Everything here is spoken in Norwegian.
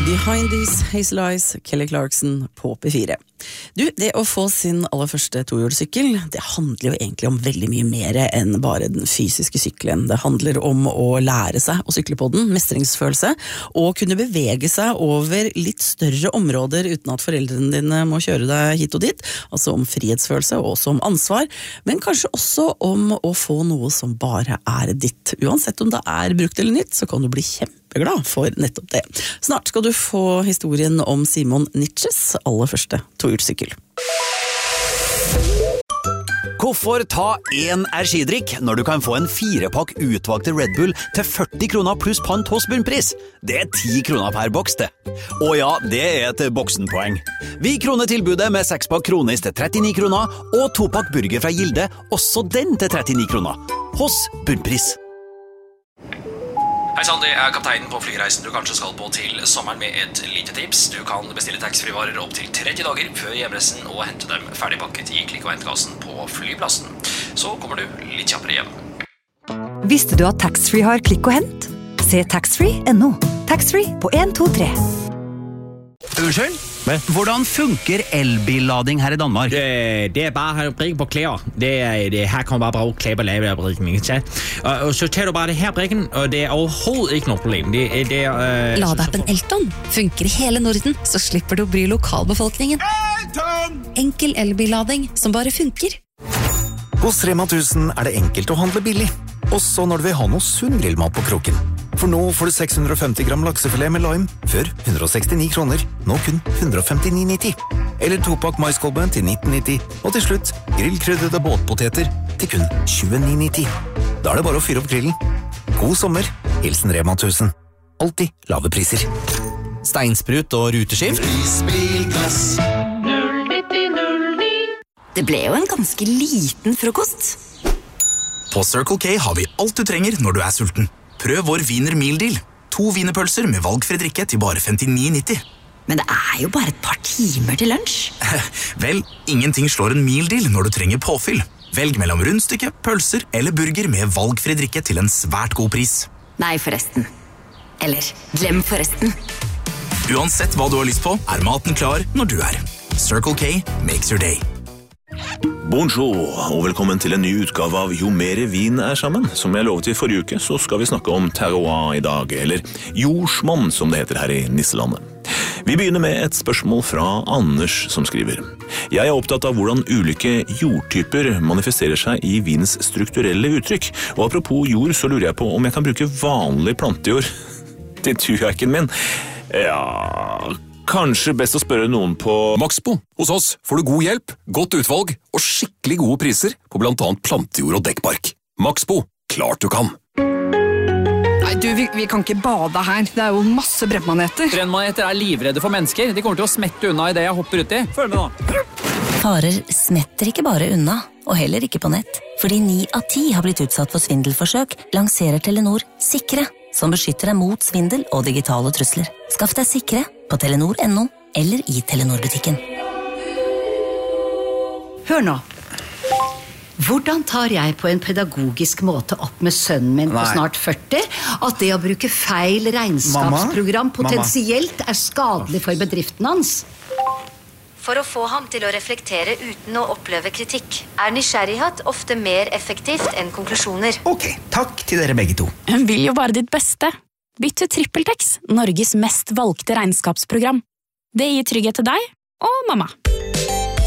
Behind These Hazel Eyes, Kelly Clarkson på P4. Du, det å få sin aller første tohjulssykkel, det handler jo egentlig om veldig mye mer enn bare den fysiske sykkelen. Det handler om å lære seg å sykle på den, mestringsfølelse, og kunne bevege seg over litt større områder uten at foreldrene dine må kjøre deg hit og dit, altså om frihetsfølelse og også om ansvar, men kanskje også om å få noe som bare er ditt. Uansett om det er brukt eller nytt, så kan du bli kjempeglad for nettopp det. Snart skal du få historien om Simon Nitsches aller første tohjulssykkel. Hvorfor ta en energidrikk når du kan få en 4-pakk utvalgte Red Bull til 40 kroner pluss pant hos bunnpris? Det er 10 kroner per boks, det. Og ja, det er et boksenpoeng. Vi kroner tilbudet med 6-pakk kronis til 39 kroner, og 2-pakk burger fra Gilde, også den til 39 kroner. Hos bunnpris. Hei Sandy, jeg er kapteinen på flyreisen du kanskje skal på til sommeren med et lite tips. Du kan bestille taxfree-varer opp til 30 dager før hjemreisen og hente dem ferdigpakket i klikk- og hentkassen på flyplassen. Så kommer du litt kjappere hjem. Visste du at taxfree har klikk og hent? Se taxfree.no. Taxfree på 1, 2, 3. Unnskyld? Hvordan funker elbillading her i Danmark? Det er bare at brikke på klær. Her kan man bare bruge klær på lave brikken. Og så tager du bare det her brikken, og det er overhovedet ikke noe problem. Ladeappen Elton funker i hele Norden, så slipper du å bry lokalbefolkningen. Enkel elbillading som bare funker. Hos Rema 1000 er det enkelt å handle billig, også når du vil ha noe sunn grillmat på kroken. For nå får du 650 gram laksefilet med lime, før 169 kroner, nå kun 159,90. Eller 2-pakk maiskolbe til 19,90, og til slutt grillkrydrede båtpoteter til kun 29,90. Da er det bare å fyre opp grillen. God sommer, hilsen Rema 1000. Alltid lave priser. Steinsprut og ruteskift? Det ble jo en ganske liten frokost. På Circle K har vi alt du trenger når du er sulten. Prøv vår Wiener Meal Deal. 2 wienerpølser med valgfri drikke til bare 59,90. Men det er jo bare et par timer til lunsj. Vel, ingenting slår en meal deal når du trenger påfyll. Velg mellom rundstykke, pølser eller burger med valgfri drikke til en svært god pris. Nei, forresten. Eller, glem forresten. Uansett hva du har lyst på, er maten klar når du er. Circle K makes your day. Bonjour, og velkommen til en ny utgave av Jo mere vin er sammen. Som jeg lovet i forrige uke, så skal vi snakke om terroir i dag, eller jordsmonn som det heter her i Nisselandet. Vi begynner med et spørsmål fra Anders som skriver. Jeg er opptatt av hvordan ulike jordtyper manifesterer seg i vinens strukturelle uttrykk, og apropos jord så lurer jeg på om jeg kan bruke vanlig plantejord til turhacken min. Ja, kanskje best å spørre noen på Maxbo. Hos oss får du god hjelp, godt utvalg og skikkelig gode priser på blant annet plantejord og dekkbark. Maxbo, klart du kan. Nei, du, vi kan ikke bade her. Det er jo masse brennmaneter. Brennmaneter er livredde for mennesker. De kommer til å smette unna i det jeg hopper uti. Følg med nå. Farer smetter ikke bare unna, og heller ikke på nett. Fordi 9 av 10 har blitt utsatt for svindelforsøk, lanserer Telenor Sikre, som beskytter deg mot svindel og digitale trusler. Skaff deg Sikre på telenor.no eller i Telenor-butikken. Hør nå. Hvordan tar jeg på en pedagogisk måte opp med sønnen min på snart 40 at det å bruke feil regnskapsprogram potensielt er skadelig for bedriften hans? For å få ham til å reflektere uten å oppleve kritikk, er nysgjerrighet ofte mer effektivt enn konklusjoner. Ok, takk til dere begge to. Hun vil jo bare ditt beste. Bytt til TrippelTex, Norges mest valgte regnskapsprogram. Det gir trygghet til deg og mamma.